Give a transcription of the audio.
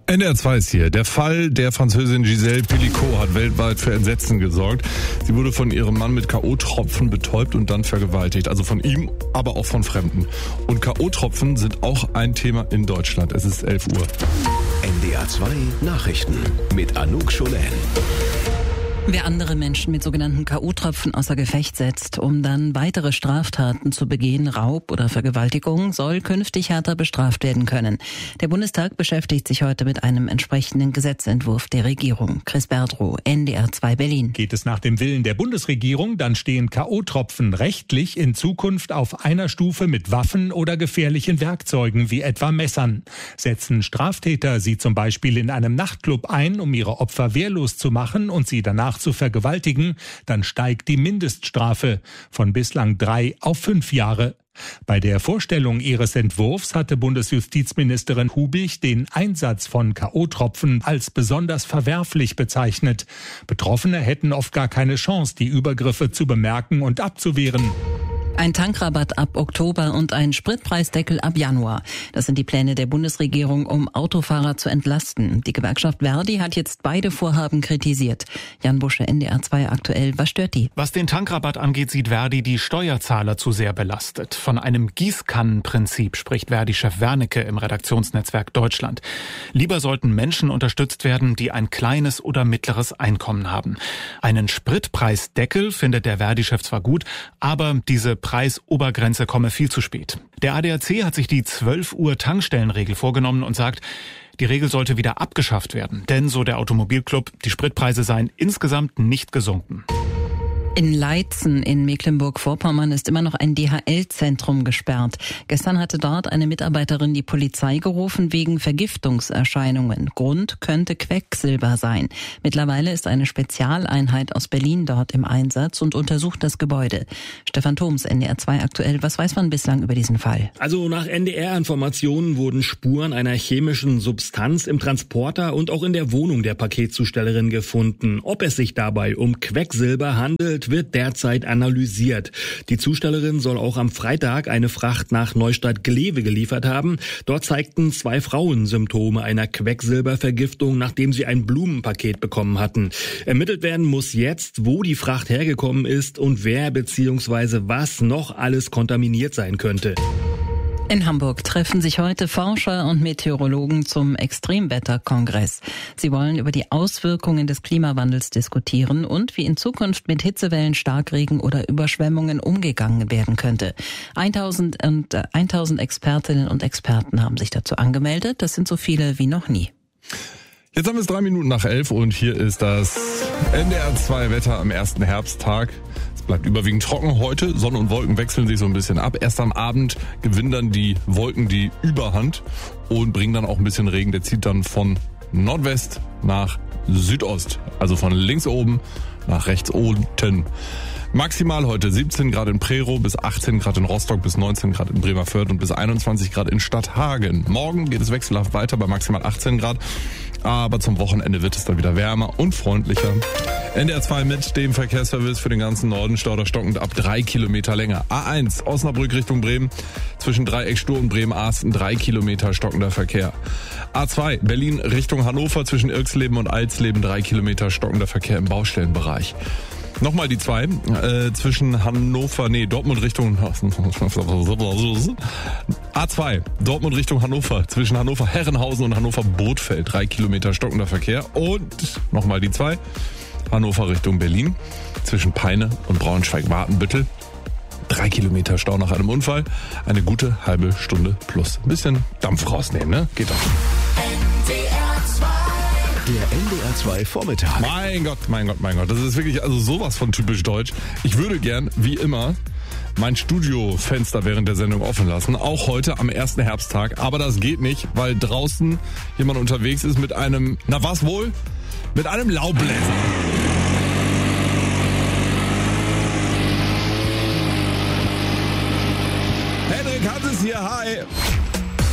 NDR 2 ist hier. Der Fall der Französin Gisèle Pelicot hat weltweit für Entsetzen gesorgt. Sie wurde von ihrem Mann mit K.O.-Tropfen betäubt und dann vergewaltigt. Also von ihm, aber auch von Fremden. Und K.O.-Tropfen sind auch ein Thema in Deutschland. Es ist 11 Uhr. NDR 2 Nachrichten mit Anouk Scholen. Wer andere Menschen mit sogenannten K.O.-Tropfen außer Gefecht setzt, um dann weitere Straftaten zu begehen, Raub oder Vergewaltigung, soll künftig härter bestraft werden können. Der Bundestag beschäftigt sich heute mit einem entsprechenden Gesetzentwurf der Regierung. Chris Berdrow, NDR 2 Berlin. Geht es nach dem Willen der Bundesregierung, dann stehen K.O.-Tropfen rechtlich in Zukunft auf einer Stufe mit Waffen oder gefährlichen Werkzeugen wie etwa Messern. Setzen Straftäter sie zum Beispiel in einem Nachtclub ein, um ihre Opfer wehrlos zu machen und sie danach zu vergewaltigen, dann steigt die Mindeststrafe von bislang 3 auf 5 Jahre. Bei der Vorstellung ihres Entwurfs hatte Bundesjustizministerin Hubig den Einsatz von K.O.-Tropfen als besonders verwerflich bezeichnet. Betroffene hätten oft gar keine Chance, die Übergriffe zu bemerken und abzuwehren. Ein Tankrabatt ab Oktober und ein Spritpreisdeckel ab Januar. Das sind die Pläne der Bundesregierung, um Autofahrer zu entlasten. Die Gewerkschaft Verdi hat jetzt beide Vorhaben kritisiert. Jan Busche, NDR 2 aktuell. Was stört die? Was den Tankrabatt angeht, sieht Verdi die Steuerzahler zu sehr belastet. Von einem Gießkannenprinzip spricht Verdi-Chef Wernicke im Redaktionsnetzwerk Deutschland. Lieber sollten Menschen unterstützt werden, die ein kleines oder mittleres Einkommen haben. Einen Spritpreisdeckel findet der Verdi-Chef zwar gut, aber diese Preisobergrenze komme viel zu spät. Der ADAC hat sich die 12 Uhr Tankstellenregel vorgenommen und sagt, die Regel sollte wieder abgeschafft werden. Denn, so der Automobilclub, die Spritpreise seien insgesamt nicht gesunken. In Leitzen in Mecklenburg-Vorpommern ist immer noch ein DHL-Zentrum gesperrt. Gestern hatte dort eine Mitarbeiterin die Polizei gerufen wegen Vergiftungserscheinungen. Grund könnte Quecksilber sein. Mittlerweile ist eine Spezialeinheit aus Berlin dort im Einsatz und untersucht das Gebäude. Stefan Thoms, NDR 2 aktuell. Was weiß man bislang über diesen Fall? Also nach NDR-Informationen wurden Spuren einer chemischen Substanz im Transporter und auch in der Wohnung der Paketzustellerin gefunden. Ob es sich dabei um Quecksilber handelt, wird derzeit analysiert. Die Zustellerin soll auch am Freitag eine Fracht nach Neustadt-Glewe geliefert haben. Dort zeigten 2 Frauen Symptome einer Quecksilbervergiftung, nachdem sie ein Blumenpaket bekommen hatten. Ermittelt werden muss jetzt, wo die Fracht hergekommen ist und wer bzw. was noch alles kontaminiert sein könnte. In Hamburg treffen sich heute Forscher und Meteorologen zum Extremwetterkongress. Sie wollen über die Auswirkungen des Klimawandels diskutieren und wie in Zukunft mit Hitzewellen, Starkregen oder Überschwemmungen umgegangen werden könnte. 1000 Expertinnen und Experten haben sich dazu angemeldet. Das sind so viele wie noch nie. Jetzt haben wir es 3 Minuten nach 11 und hier ist das NDR 2 Wetter am ersten Herbsttag. Bleibt überwiegend trocken heute. Sonne und Wolken wechseln sich so ein bisschen ab. Erst am Abend gewinnen dann die Wolken die Überhand und bringen dann auch ein bisschen Regen. Der zieht dann von Nordwest nach Südost. Also von links oben nach rechts unten. Maximal heute 17 Grad in Prerow, bis 18 Grad in Rostock, bis 19 Grad in Bremerförde und bis 21 Grad in Stadthagen. Morgen geht es wechselhaft weiter bei maximal 18 Grad. Aber zum Wochenende wird es dann wieder wärmer und freundlicher. NDR 2 mit dem Verkehrsservice für den ganzen Norden. Stau da stockend ab 3 Kilometer länger. A1 Osnabrück Richtung Bremen. Zwischen Dreieck-Stur und Bremen-Arsten 3 Kilometer stockender Verkehr. A2 Berlin Richtung Hannover. Zwischen Irxleben und Alsleben 3 Kilometer stockender Verkehr im Baustellenbereich. Nochmal die 2, zwischen Dortmund Richtung A2, Dortmund Richtung Hannover, zwischen Hannover Herrenhausen und Hannover Bothfeld, 3 Kilometer stockender Verkehr. Und nochmal die 2, Hannover Richtung Berlin, zwischen Peine und Braunschweig-Wartenbüttel, 3 Kilometer Stau nach einem Unfall, eine gute halbe Stunde plus. Ein bisschen Dampf rausnehmen, ne? Geht doch. Der NDR 2 Vormittag. Mein Gott. Das ist wirklich also sowas von typisch deutsch. Ich würde gern, wie immer, mein Studiofenster während der Sendung offen lassen. Auch heute am ersten Herbsttag. Aber das geht nicht, weil draußen jemand unterwegs ist mit einem, na was wohl? Mit einem Laubbläser. Henrik Hanses hier, hi.